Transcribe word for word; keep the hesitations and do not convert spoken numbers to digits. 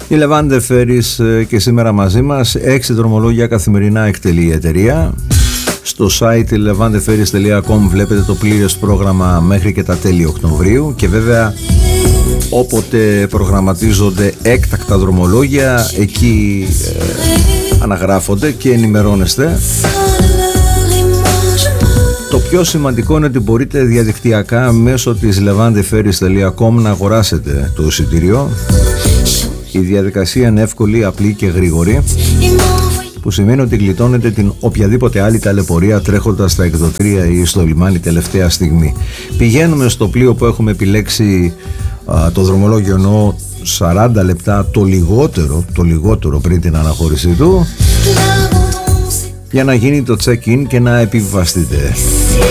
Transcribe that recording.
Η Levante Ferries και σήμερα μαζί μας. Έξι δρομολόγια καθημερινά εκτελεί η εταιρεία. Στο site levante ferries τελεία com βλέπετε το πλήρες πρόγραμμα μέχρι και τα τέλη Οκτωβρίου και βέβαια όποτε προγραμματίζονται έκτακτα δρομολόγια εκεί ε, αναγράφονται και ενημερώνεστε. Το πιο σημαντικό είναι ότι μπορείτε διαδικτυακά μέσω της levante ferries τελεία com να αγοράσετε το εισιτήριο. Η διαδικασία είναι εύκολη, απλή και γρήγορη, που σημαίνει ότι γλιτώνετε την οποιαδήποτε άλλη ταλαιπωρία τρέχοντας στα εκδοτήρια ή στο λιμάνι τελευταία στιγμή. Πηγαίνουμε στο πλοίο που έχουμε επιλέξει, α, το δρομολόγιο εννοώ, σαράντα λεπτά το λιγότερο, το λιγότερο πριν την αναχώρησή του, για να γίνει το check-in και να επιβιβαστείτε.